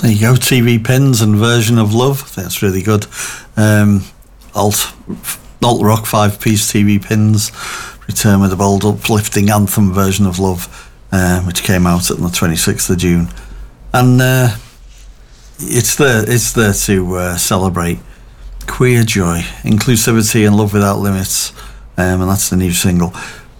There you go, TV Pins and Version of Love. That's really good. Alt rock 5-piece TV Pins return with a bold uplifting anthem Version of Love, which came out on the 26th of June. And it's there to celebrate queer joy, inclusivity and love without limits, and that's the new single.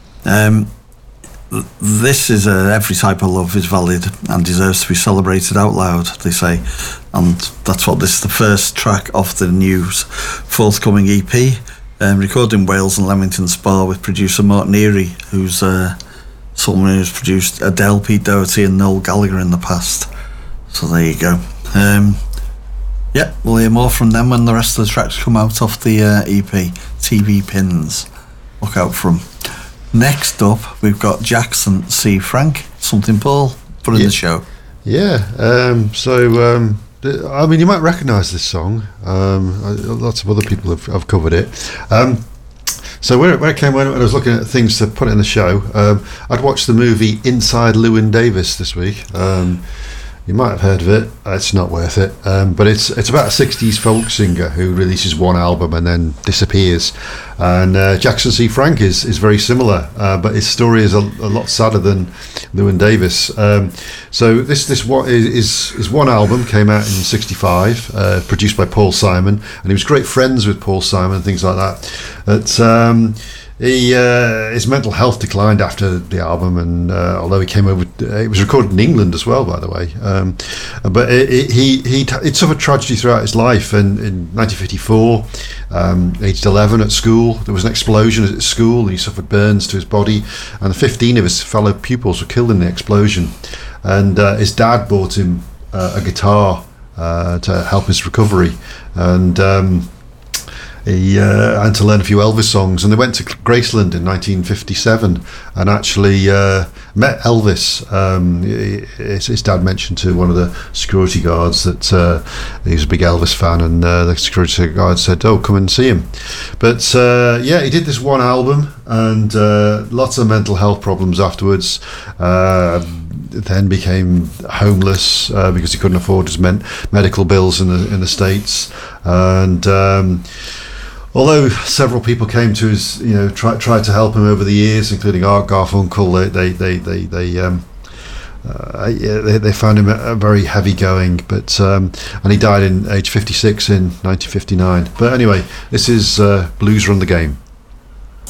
This is every type of love is valid and deserves to be celebrated out loud, they say, and that's what this is, the first track off the new forthcoming EP, recorded in Wales and Leamington Spa with producer Mark Neary, who's someone who's produced Adele, Pete Doherty and Noel Gallagher in the past. So there you go. Yeah, we'll hear more from them when the rest of the tracks come out off the EP, TV Pins. Look out for them. Next up, we've got Jackson C. Frank. Something, Paul, put in the show. Yeah, I mean, you might recognise this song. Lots of other people have covered it. So where it came when I was looking at things to put in the show, I'd watched the movie Inside Llewyn Davis this week. You might have heard of it. It's not worth it, but it's about a 60s folk singer who releases one album and then disappears. And Jackson C. Frank is very similar, but his story is a lot sadder than Llewyn Davis. So this is one album, came out in '65, produced by Paul Simon, and he was great friends with Paul Simon and things like that. His mental health declined after the album, and although he came over, it was recorded in England as well, by the way. But he suffered tragedy throughout his life, and in 1954, aged 11 at school, there was an explosion at school, and he suffered burns to his body, and 15 of his fellow pupils were killed in the explosion. And his dad bought him a guitar to help his recovery, and he had to learn a few Elvis songs, and they went to Graceland in 1957 and actually met Elvis. His dad mentioned to one of the security guards that he was a big Elvis fan, and the security guard said, "Oh, come and see him." But he did this one album, and lots of mental health problems afterwards. Then became homeless because he couldn't afford his medical bills in the States, and although several people came to his, tried to help him over the years, including Art Garfunkel, they found him very heavy going. But and he died in age 56 in 1959. But anyway, this is Blues Run the Game.